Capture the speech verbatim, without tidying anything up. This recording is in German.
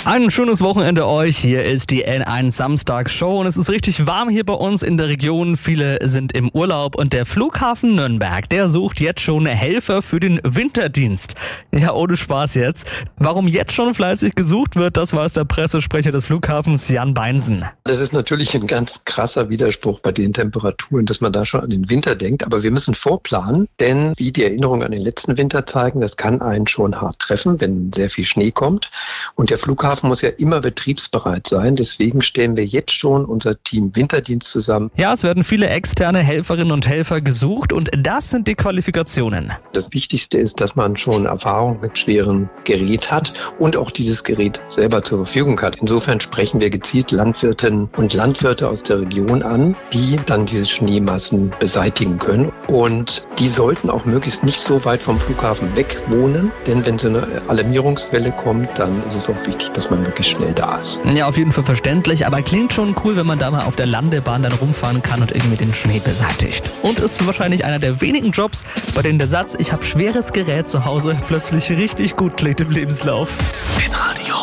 Ein schönes Wochenende euch. Hier ist die N eins Samstagsshow und es ist richtig warm hier bei uns in der Region. Viele sind im Urlaub und der Flughafen Nürnberg, der sucht jetzt schon Helfer für den Winterdienst. Ja, ohne Spaß jetzt. Warum jetzt schon fleißig gesucht wird, das weiß der Pressesprecher des Flughafens Jan Beinsen. Das ist natürlich ein ganz krasser Widerspruch bei den Temperaturen, dass man da schon an den Winter denkt. Aber wir müssen vorplanen, denn wie die Erinnerungen an den letzten Winter zeigen, das kann einen schon hart treffen, wenn sehr viel Schnee kommt. Und der Flughafen muss ja immer betriebsbereit sein. Deswegen stellen wir jetzt schon unser Team Winterdienst zusammen. Ja, es werden viele externe Helferinnen und Helfer gesucht und das sind die Qualifikationen. Das Wichtigste ist, dass man schon Erfahrung mit schwerem Gerät hat und auch dieses Gerät selber zur Verfügung hat. Insofern sprechen wir gezielt Landwirtinnen und Landwirte aus der Region an, die dann diese Schneemassen beseitigen können. Und die sollten auch möglichst nicht so weit vom Flughafen weg wohnen, denn wenn so eine Alarmierungswelle kommt, dann ist es auch wichtig, dass man wirklich schnell da ist. Ja, auf jeden Fall verständlich, aber klingt schon cool, wenn man da mal auf der Landebahn dann rumfahren kann und irgendwie den Schnee beseitigt. Und ist wahrscheinlich einer der wenigen Jobs, bei denen der Satz, ich habe schweres Gerät zu Hause, plötzlich richtig gut klingt im Lebenslauf. Hitradio.